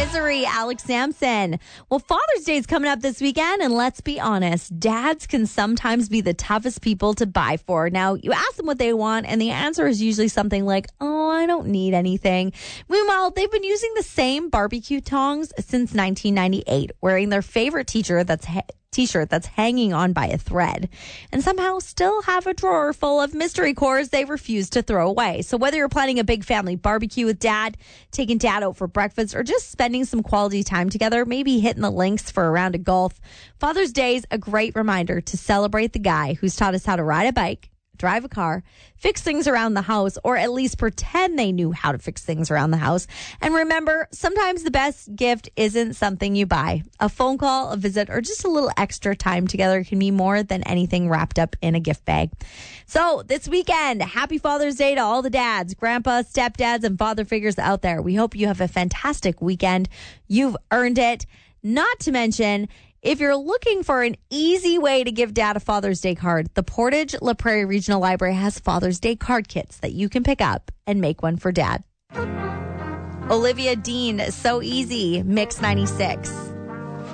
Misery, Alex Sampson. Well, Father's Day is coming up this weekend, and let's be honest, dads can sometimes be the toughest people to buy for. Now, you ask them what they want, and the answer is usually something like, oh, I don't need anything. Meanwhile, they've been using the same barbecue tongs since 1998, wearing their favorite t-shirt that's hanging on by a thread, and somehow still have a drawer full of mystery cores they refuse to throw away. So whether you're planning a big family barbecue with dad, taking dad out for breakfast, or just spending some quality time together, maybe hitting the links for a round of golf, Father's Day is a great reminder to celebrate the guy who's taught us how to ride a bike, drive a car, fix things around the house, or at least pretend they knew how to fix things around the house. And remember, sometimes the best gift isn't something you buy. A phone call, a visit, or just a little extra time together can be more than anything wrapped up in a gift bag. So this weekend, happy Father's Day to all the dads, grandpas, stepdads, and father figures out there. We hope you have a fantastic weekend. You've earned it. Not to mention, if you're looking for an easy way to give dad a Father's Day card, the Portage La Prairie Regional Library has Father's Day card kits that you can pick up and make one for dad. Olivia Dean, So Easy, Mix 96.